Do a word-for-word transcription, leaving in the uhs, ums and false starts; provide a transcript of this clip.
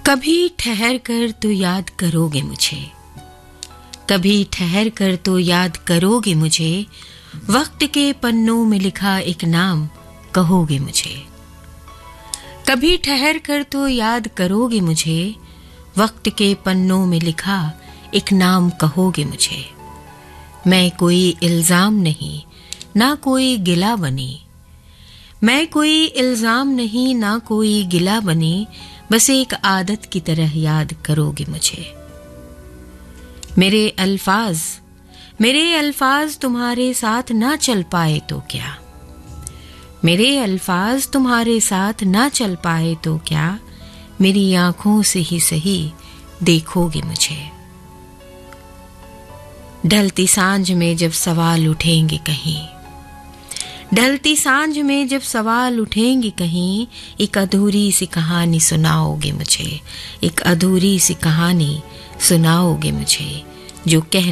कभी ठहर कर तो याद करोगे मुझे, कभी ठहर कर तो याद करोगे मुझे, वक्त के पन्नों में लिखा एक नाम कहोगे मुझे। कभी ठहर कर तो याद करोगे मुझे, वक्त के पन्नों में लिखा एक नाम कहोगे मुझे। मैं कोई इल्जाम नहीं, ना कोई गिला बनी, मैं कोई इल्जाम नहीं, ना कोई गिला बनी, बस एक आदत की तरह याद करोगे मुझे। मेरे अल्फाज मेरे अल्फाज तुम्हारे साथ ना चल पाए तो क्या, मेरे अल्फाज तुम्हारे साथ ना चल पाए तो क्या, मेरी आंखों से ही सही देखोगे मुझे। ढलती सांझ में जब सवाल उठेंगे कहीं, ढलती सांझ में जब सवाल उठेंगे कहीं, एक अधूरी सी कहानी सुनाओगे मुझे, एक अधूरी सी कहानी सुनाओगे मुझे, जो कह